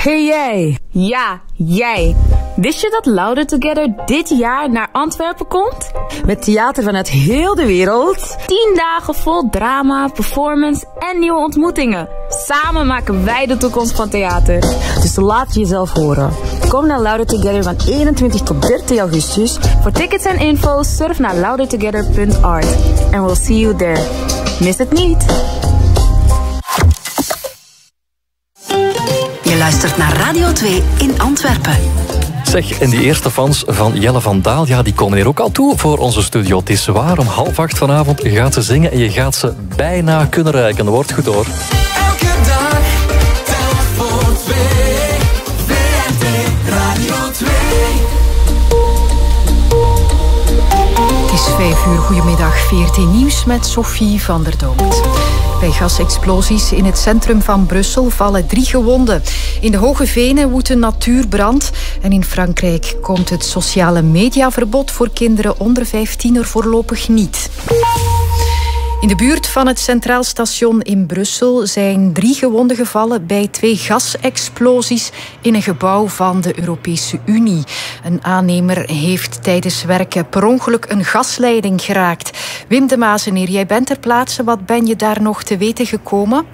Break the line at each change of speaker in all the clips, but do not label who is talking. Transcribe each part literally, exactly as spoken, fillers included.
Hey jij! Ja, jij! Wist je dat Louder Together dit jaar naar Antwerpen komt? Met theater vanuit heel de wereld. tien dagen vol drama, performance en nieuwe ontmoetingen. Samen maken wij de toekomst van theater. Dus laat jezelf horen. Kom naar Louder Together van eenentwintig tot dertig augustus. Voor tickets en info surf naar louder together punt art. And we'll see you there. Mis het niet!
Je luistert naar Radio twee in Antwerpen.
Zeg, en die eerste fans van Jelle van Daal, ja, die komen hier ook al toe voor onze studio. Het is waar, om half acht vanavond gaat ze zingen en je gaat ze bijna kunnen ruiken. Dat wordt goed hoor.
Elke dag, telk voor twee. V R T Radio twee.
Het is vijf uur, goedemiddag. V R T Nieuws met Sophie van der Dood. Bij gasexplosies in het centrum van Brussel vallen drie gewonden. In de Hoge Venen woedt een natuurbrand. En in Frankrijk komt het sociale mediaverbod voor kinderen onder vijftien er voorlopig niet. In de buurt van het Centraal Station in Brussel zijn drie gewonden gevallen bij twee gasexplosies in een gebouw van de Europese Unie. Een aannemer heeft tijdens werken per ongeluk een gasleiding geraakt. Wim de Mazeneer, jij bent ter plaatse. Wat ben je daar nog te weten gekomen?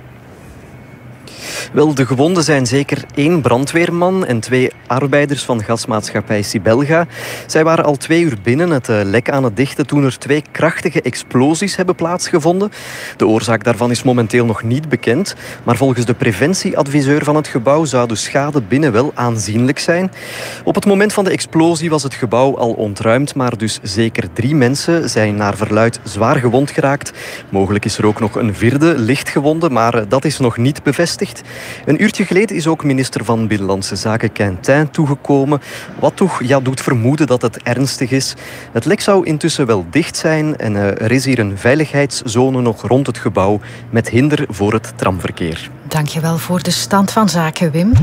Wel, de gewonden zijn zeker één brandweerman en twee arbeiders van gasmaatschappij Sibelga. Zij waren al twee uur binnen het lek aan het dichten toen er twee krachtige explosies hebben plaatsgevonden. De oorzaak daarvan is momenteel nog niet bekend, maar volgens de preventieadviseur van het gebouw zou de schade binnen wel aanzienlijk zijn. Op het moment van de explosie was het gebouw al ontruimd, maar dus zeker drie mensen zijn naar verluidt zwaar gewond geraakt. Mogelijk is er ook nog een vierde lichtgewonde, maar dat is nog niet bevestigd. Een uurtje geleden is ook minister van Binnenlandse Zaken Quentin toegekomen, wat toch ja, doet vermoeden dat het ernstig is. Het lek zou intussen wel dicht zijn en uh, er is hier een veiligheidszone nog rond het gebouw met hinder voor het tramverkeer.
Dankjewel voor de stand van zaken, Wim.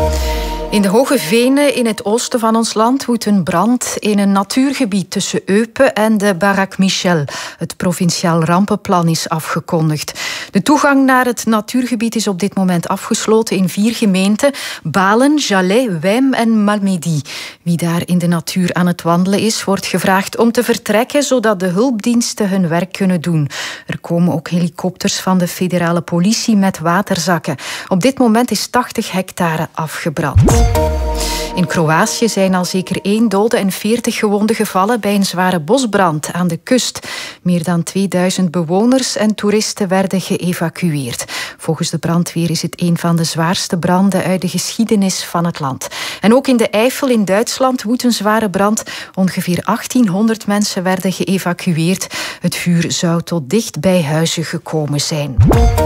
In de Hoge Venen in het oosten van ons land woedt een brand in een natuurgebied tussen Eupen en de Barak Michel. Het provinciaal rampenplan is afgekondigd. De toegang naar het natuurgebied is op dit moment afgesloten in vier gemeenten: Balen, Jalais, Wem en Malmedy. Wie daar in de natuur aan het wandelen is, wordt gevraagd om te vertrekken, zodat de hulpdiensten hun werk kunnen doen. Er komen ook helikopters van de federale politie met waterzakken. Op dit moment is tachtig hectare afgebrand. In Kroatië zijn al zeker één dode en veertig gewonden gevallen bij een zware bosbrand aan de kust. Meer dan tweeduizend bewoners en toeristen werden geëvacueerd. Volgens de brandweer is het een van de zwaarste branden uit de geschiedenis van het land. En ook in de Eifel in Duitsland woedt een zware brand. Ongeveer achttienhonderd mensen werden geëvacueerd. Het vuur zou tot dicht bij huizen gekomen zijn.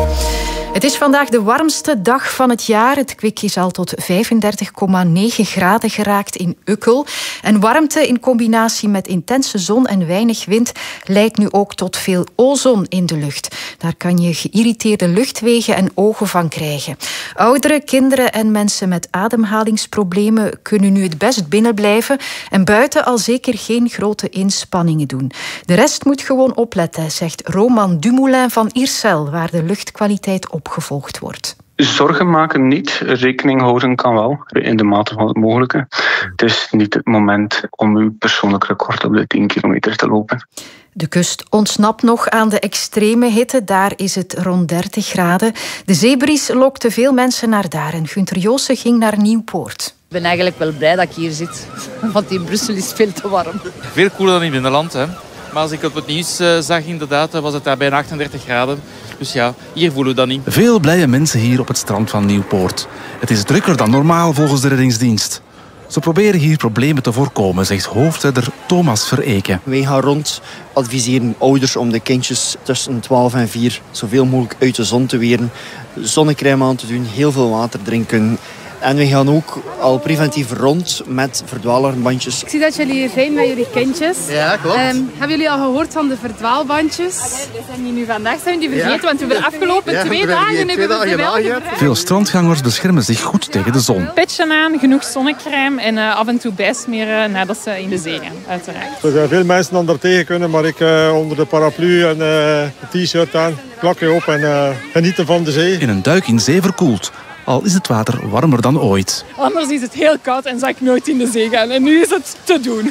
Het is vandaag de warmste dag van het jaar. Het kwik is al tot vijfendertig komma negen graden geraakt in Ukkel. En warmte in combinatie met intense zon en weinig wind leidt nu ook tot veel ozon in de lucht. Daar kan je geïrriteerde luchtwegen en ogen van krijgen. Ouderen, kinderen en mensen met ademhalingsproblemen kunnen nu het best binnen blijven en buiten al zeker geen grote inspanningen doen. De rest moet gewoon opletten, zegt Roman Dumoulin van Iersel, waar de luchtkwaliteit opgevolgd wordt.
Zorgen maken niet, rekening houden kan wel, in de mate van het mogelijke. Het is niet het moment om uw persoonlijk record op de tien kilometer te lopen.
De kust ontsnapt nog aan de extreme hitte. Daar is het rond dertig graden. De zeebries lokte veel mensen naar daar. En Gunther Joossen ging naar Nieuwpoort.
Ik ben eigenlijk wel blij dat ik hier zit. Want in Brussel is veel te warm.
Veel koeler dan in binnenland, hè. Maar als ik op het nieuws uh, zag, inderdaad, was het daar bijna achtendertig graden. Dus ja, hier voelen we dat niet.
Veel blije mensen hier op het strand van Nieuwpoort. Het is drukker dan normaal volgens de reddingsdienst. Ze proberen hier problemen te voorkomen, zegt hoofdredder Thomas Vereken.
Wij gaan rond, adviseren ouders om de kindjes tussen twaalf en vier zoveel mogelijk uit de zon te weren. Zonnecrème aan te doen, heel veel water drinken. En we gaan ook al preventief rond met verdwaalalarmbandjes.
Ik zie dat jullie hier zijn met jullie kindjes.
Ja, klopt.
Um, hebben jullie al gehoord van de verdwaalbandjes? Ah, we zijn die nu vandaag zijn die vergeten, ja. Want we hebben de afgelopen ja, twee dagen hebben we ze wel gebruikt.
Veel strandgangers beschermen zich goed tegen de zon.
Petje aan, genoeg zonnecrème en uh, af en toe bijsmeren nadat ze in de zee gaan, uiteraard.
Er zijn veel mensen dan daar tegen kunnen, maar ik uh, onder de paraplu en uh, een t-shirt aan, klakje op en uh, genieten van de zee.
In een duik in zee verkoeld. al is het water warmer dan ooit.
Anders is het heel koud en zou ik nooit in de zee gaan. En nu is het te doen.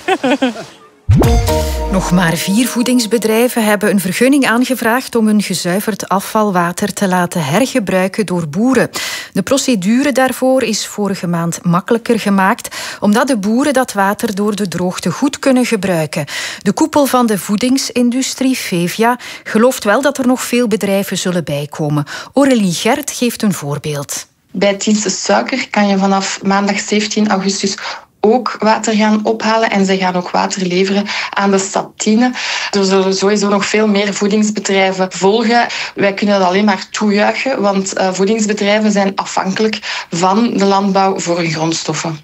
Nog maar vier voedingsbedrijven hebben een vergunning aangevraagd om hun gezuiverd afvalwater te laten hergebruiken door boeren. De procedure daarvoor is vorige maand makkelijker gemaakt, omdat de boeren dat water door de droogte goed kunnen gebruiken. De koepel van de voedingsindustrie, Fevia, gelooft wel dat er nog veel bedrijven zullen bijkomen. Aurélie Gert geeft een voorbeeld.
Bij Tienste Suiker kan je vanaf maandag zeventien augustus ook water gaan ophalen en ze gaan ook water leveren aan de stad Tiene. Er zullen sowieso nog veel meer voedingsbedrijven volgen. Wij kunnen dat alleen maar toejuichen, want uh, voedingsbedrijven zijn afhankelijk van de landbouw voor hun grondstoffen.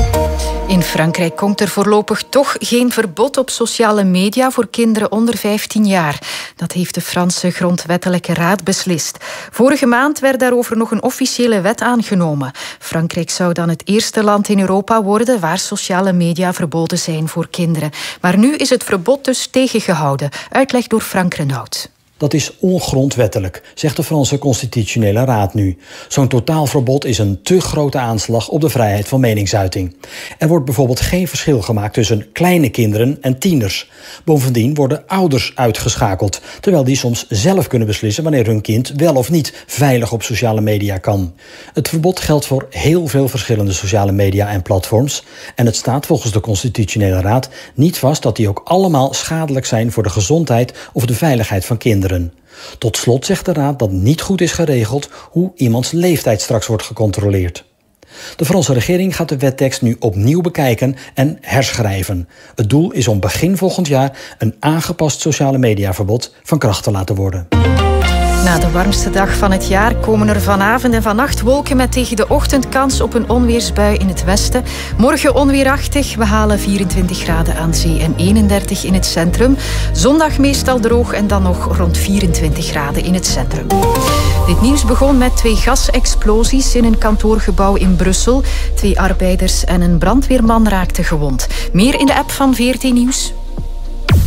In Frankrijk komt er voorlopig toch geen verbod op sociale media voor kinderen onder vijftien jaar. Dat heeft de Franse Grondwettelijke Raad beslist. Vorige maand werd daarover nog een officiële wet aangenomen. Frankrijk zou dan het eerste land in Europa worden waar sociale media verboden zijn voor kinderen. Maar nu is het verbod dus tegengehouden. Uitleg door Frank Renaud.
Dat is ongrondwettelijk, zegt de Franse Constitutionele Raad nu. Zo'n totaalverbod is een te grote aanslag op de vrijheid van meningsuiting. Er wordt bijvoorbeeld geen verschil gemaakt tussen kleine kinderen en tieners. Bovendien worden ouders uitgeschakeld, terwijl die soms zelf kunnen beslissen wanneer hun kind wel of niet veilig op sociale media kan. Het verbod geldt voor heel veel verschillende sociale media en platforms. En het staat volgens de Constitutionele Raad niet vast dat die ook allemaal schadelijk zijn voor de gezondheid of de veiligheid van kinderen. Tot slot zegt de Raad dat niet goed is geregeld hoe iemands leeftijd straks wordt gecontroleerd. De Franse regering gaat de wettekst nu opnieuw bekijken en herschrijven. Het doel is om begin volgend jaar een aangepast sociale mediaverbod van kracht te laten worden.
Na de warmste dag van het jaar komen er vanavond en vannacht wolken met tegen de ochtend kans op een onweersbui in het westen. Morgen onweerachtig, we halen vierentwintig graden aan zee en eenendertig in het centrum. Zondag meestal droog en dan nog rond vierentwintig graden in het centrum. Dit nieuws begon met twee gasexplosies in een kantoorgebouw in Brussel. Twee arbeiders en een brandweerman raakten gewond. Meer in de app van V R T Nieuws.